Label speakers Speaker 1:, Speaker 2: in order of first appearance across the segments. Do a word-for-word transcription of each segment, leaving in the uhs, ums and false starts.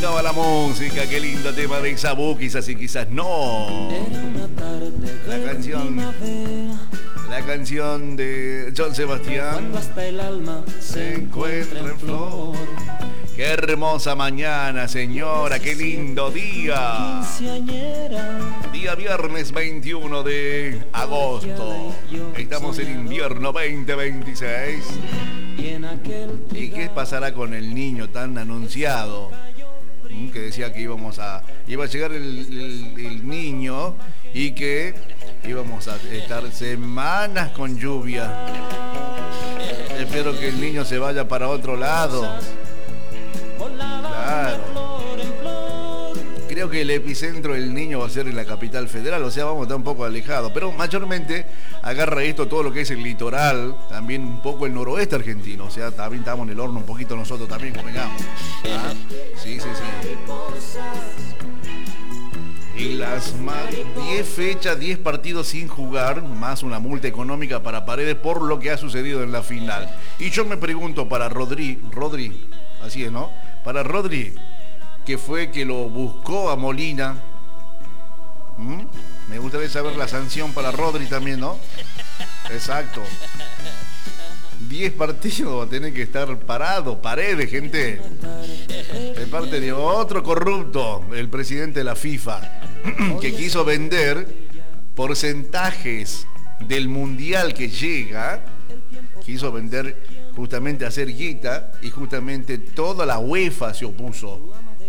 Speaker 1: tocaba la música, qué lindo tema de Isabu, quizás y quizás no. La canción, la canción de John Sebastián.
Speaker 2: Cuando hasta el alma
Speaker 1: se encuentra en flor. Qué hermosa mañana, señora, qué lindo día. Día viernes veintiuno de agosto. Estamos en invierno veinte veintiséis. ¿Y qué pasará con el niño tan anunciado? Que decía que íbamos a iba a llegar el, el, el niño y que íbamos a estar semanas con lluvia. Espero que el niño se vaya para otro lado. Claro. Creo que el epicentro del niño va a ser en la capital federal, o sea, vamos a estar un poco alejados, pero mayormente agarra esto todo lo que es el litoral, también un poco el noroeste argentino, o sea, también estamos en el horno un poquito nosotros también, convengamos. ¿Ah? Sí, sí, sí. Y las diez fechas, diez partidos sin jugar, más una multa económica para Paredes por lo que ha sucedido en la final. Y yo me pregunto para Rodri, Rodri, así es, ¿no? Para Rodri, que fue que lo buscó a Molina. ¿Mm? Me gustaría saber la sanción para Rodri también, ¿no? Exacto. diez partidos va a tener que estar parado, Paredes, gente. De parte de otro corrupto, el presidente de la FIFA, que quiso vender porcentajes del mundial que llega, quiso vender justamente hacer guita, y justamente toda la UEFA se opuso.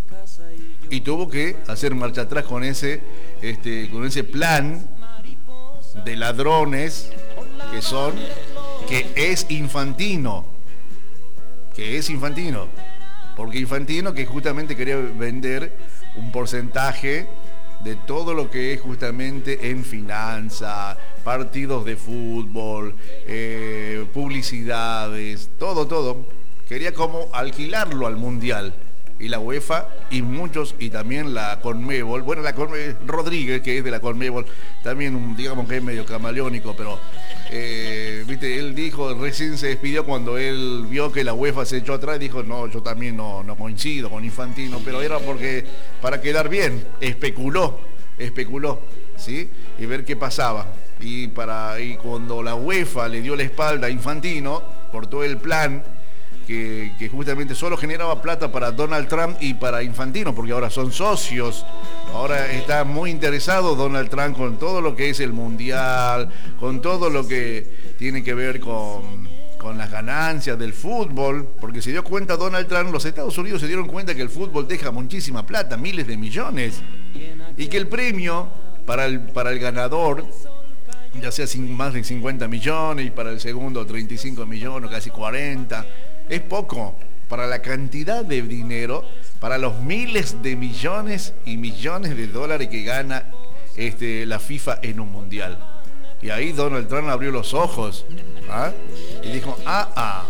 Speaker 1: Y tuvo que hacer marcha atrás con ese, este, con ese plan de ladrones que son, que es Infantino, que es Infantino, porque Infantino que justamente quería vender un porcentaje de todo lo que es justamente en finanza, partidos de fútbol, eh, publicidades, todo, todo. Quería como alquilarlo al mundial. Y la UEFA y muchos, y también la Conmebol, bueno, la Conmebol, Rodríguez, que es de la Conmebol, también digamos que es medio camaleónico, pero eh, viste, él dijo, recién se despidió cuando él vio que la UEFA se echó atrás, dijo, no, yo también no, no coincido con Infantino, pero era porque, para quedar bien, especuló, especuló, ¿sí? Y ver qué pasaba. Y, para, y cuando la UEFA le dio la espalda a Infantino, por todo el plan, Que, que justamente solo generaba plata para Donald Trump y para Infantino, porque ahora son socios. Ahora está muy interesado Donald Trump con todo lo que es el mundial, con todo lo que tiene que ver con, con las ganancias del fútbol, porque se dio cuenta Donald Trump, los Estados Unidos se dieron cuenta que el fútbol deja muchísima plata, miles de millones, y que el premio para el, para el ganador, ya sea sin más de cincuenta millones, y para el segundo treinta y cinco millones, casi cuarenta, es poco para la cantidad de dinero, para los miles de millones y millones de dólares que gana este, la FIFA en un mundial. Y ahí Donald Trump abrió los ojos, ¿ah? Y dijo, ah, ah.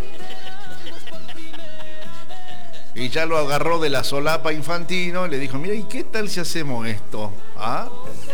Speaker 1: Y ya lo agarró de la solapa Infantino, le dijo, mira, ¿y qué tal si hacemos esto? ¿Ah?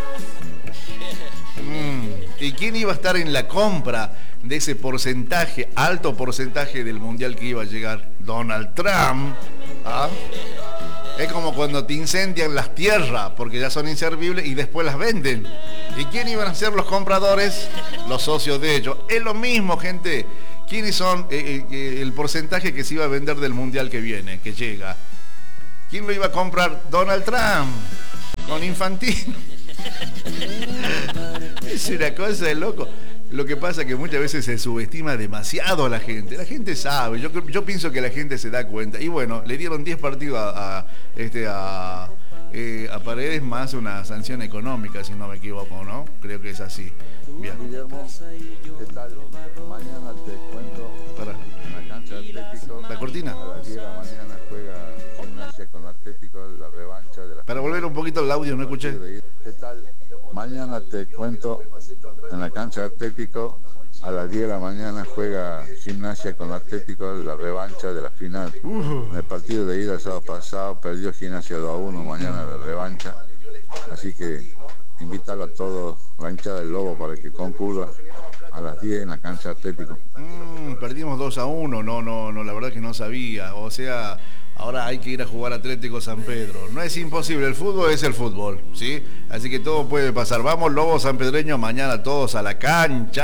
Speaker 1: Mm. ¿Y quién iba a estar en la compra de ese porcentaje, alto porcentaje del mundial que iba a llegar? Donald Trump. ¿Ah? Es como cuando te incendian las tierras porque ya son inservibles y después las venden. ¿Y quién iban a ser los compradores? Los socios de ellos. Es lo mismo, gente. ¿Quiénes son eh, eh, el porcentaje que se iba a vender del mundial que viene, que llega? ¿Quién lo iba a comprar? Donald Trump. Con Infantino. Es una cosa de loco. Lo que pasa es que muchas veces se subestima demasiado a la gente. La gente sabe, yo, yo pienso que la gente se da cuenta. Y bueno, le dieron diez partidos a, a, este, a, eh, a Paredes más una sanción económica, si no me equivoco, ¿no? Creo que es así. Bien.
Speaker 3: Guillermo, ¿qué tal? Mañana te cuento.
Speaker 1: Para.
Speaker 3: En la cancha de Atlético.
Speaker 1: ¿La cortina?
Speaker 3: A las diez de la mañana juega Gimnasia con Atlético, la revancha de la...
Speaker 1: Para volver un poquito al audio, no escuché.
Speaker 3: ¿Qué tal? Mañana te cuento, en la cancha de Atlético, a las diez de la mañana juega Gimnasia con Atlético, la revancha de la final. Uh. En el partido de ida el sábado pasado perdió Gimnasia dos a uno, mañana la revancha. Así que invitarlo a todos, la hinchada del Lobo, para que concurra a las diez en la cancha de Atlético.
Speaker 1: Mm, perdimos dos a uno, no, no, no, la verdad que no sabía. O sea, Ahora hay que ir a jugar Atlético San Pedro. No es imposible, el fútbol es el fútbol, ¿sí? Así que todo puede pasar. Vamos, Lobos sanpedreños, mañana todos a la cancha.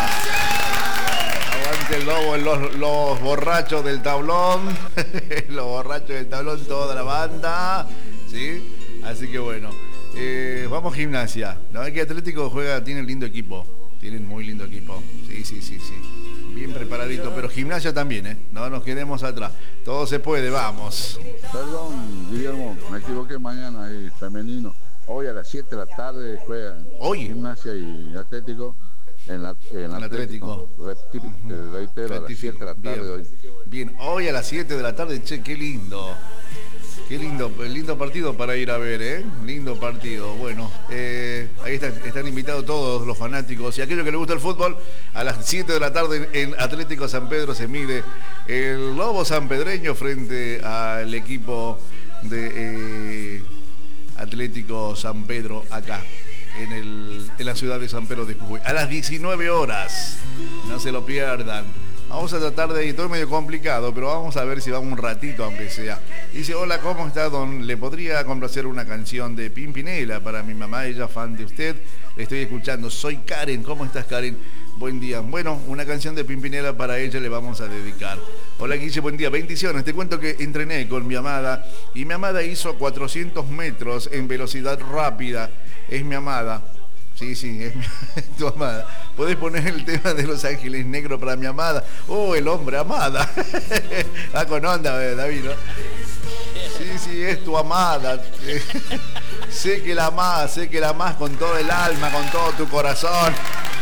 Speaker 1: Aguante el Lobo, los, los borrachos del tablón. Los borrachos del tablón, toda la banda, ¿sí? Así que bueno, eh, vamos Gimnasia. La verdad que Atlético juega, tiene un lindo equipo. Tienen muy lindo equipo. Sí, sí, sí, sí. Bien preparadito, pero Gimnasia también, ¿eh? No nos quedemos atrás. Todo se puede, vamos.
Speaker 3: Perdón, Guillermo, me equivoqué, mañana hay femenino. Hoy a las siete de la tarde juegan
Speaker 1: Hoy.
Speaker 3: Gimnasia y Atlético en, la, en
Speaker 1: Atlético.
Speaker 3: Atlético. Repito, reitero, a las siete de la tarde
Speaker 1: bien,
Speaker 3: hoy.
Speaker 1: Bien, hoy a las siete de la tarde, che, qué lindo. Qué lindo, lindo partido para ir a ver, ¿eh? Lindo partido. Bueno, eh, ahí están, están invitados todos los fanáticos y aquellos que les gusta el fútbol. A las siete de la tarde en Atlético San Pedro se mide el Lobo sanpedreño frente al equipo de eh, Atlético San Pedro acá, en, el, en la ciudad de San Pedro de Jujuy. A las diecinueve horas, no se lo pierdan. Vamos a tratar de ir, todo es medio complicado, pero vamos a ver si vamos un ratito, aunque sea. Dice, hola, ¿cómo está, don? ¿Le podría complacer una canción de Pimpinela para mi mamá? Ella fan de usted. Le estoy escuchando. Soy Karen. ¿Cómo estás, Karen? Buen día. Bueno, una canción de Pimpinela para ella le vamos a dedicar. Hola, Guille, buen día. Bendiciones. Te cuento que entrené con mi amada y mi amada hizo cuatrocientos metros en velocidad rápida. Es mi amada. Sí, sí, es, mi, es tu amada. ¿Podés poner el tema de Los Ángeles Negros para mi amada? Oh, el hombre amada. Va con onda, David, ¿no? Sí, sí, es tu amada. Sé que la amás, sé que la amás con todo el alma, con todo tu corazón.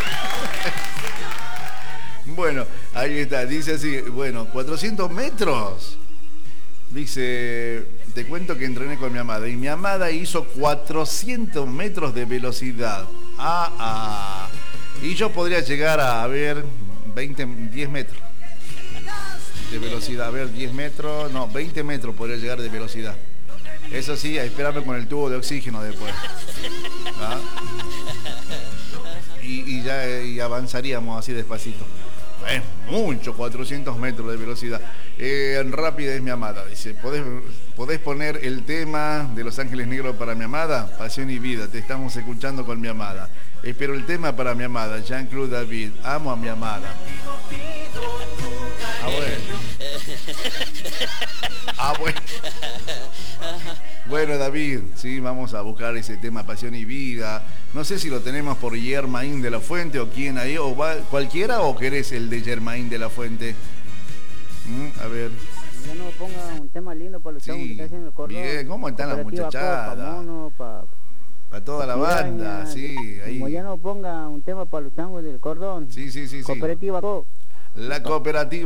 Speaker 1: Bueno, ahí está. Dice así, bueno, cuatrocientos metros. Dice, te cuento que entrené con mi amada y mi amada hizo cuatrocientos metros de velocidad. Ah, ah. Y yo podría llegar a, a ver, veinte, diez metros de velocidad. A ver, diez metros, no, veinte metros podría llegar de velocidad. Eso sí, espérame con el tubo de oxígeno después. ¿Ah? Y, y ya y avanzaríamos así despacito. Es mucho, cuatrocientos metros de velocidad. Eh, rápida es mi amada. Dice, ¿podés, ¿podés poner el tema de Los Ángeles Negros para mi amada? Pasión y vida, te estamos escuchando con mi amada. Espero el tema para mi amada, Jean-Claude David. Amo a mi amada. Ah, bueno. Ah, bueno. Bueno, David, sí, vamos a buscar ese tema Pasión y Vida. No sé si lo tenemos por Germain de la Fuente o quién ahí, o va, cualquiera, o querés el de Germain de la Fuente. Mm, a ver.
Speaker 2: Ya no ponga un tema lindo para los chavos que están haciendo el cordón.
Speaker 1: Bien, ¿cómo están las muchachadas?
Speaker 2: Para mono, para...
Speaker 1: Para toda la banda, sí. Ahí.
Speaker 2: Como ya no ponga un tema para los changos del cordón.
Speaker 1: Sí, sí, sí.
Speaker 2: Cooperativa
Speaker 1: sí. La cooperativa.